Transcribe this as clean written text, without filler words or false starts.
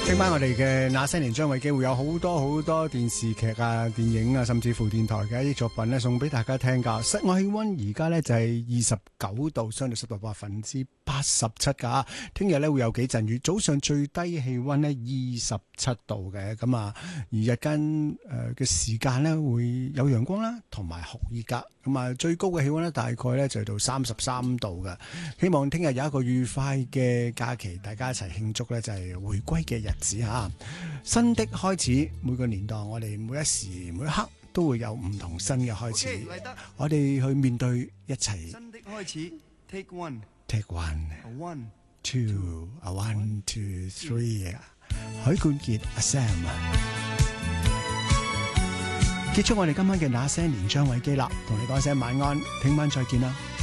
聽晚我哋嘅那些年張偉基會有好多電視劇啊、電影啊，甚至乎電台嘅一啲作品咧，送俾大家聽噶。室外氣溫而家咧就係29度，相對濕度87%噶。聽日咧會有幾陣雨，早上最低氣溫咧27度嘅，咁啊，而日間嘅時間咧會有陽光啦，同埋酷熱噶。咁啊，最高嘅氣溫咧大概咧就到33度嘅。希望聽日有一個愉快嘅假期，大家一齊慶祝咧就係回歸嘅日子吓。新的開始，每個年代我哋每一時每一刻都會有唔同新嘅開始。我哋去面對一齊。 新的開始 ，Take one， Take one， 1 2 1 2 3， 許冠傑阿 Sam。結束我哋今晚嘅那些年張偉基啦，同你講聲晚安，聽晚再見啦。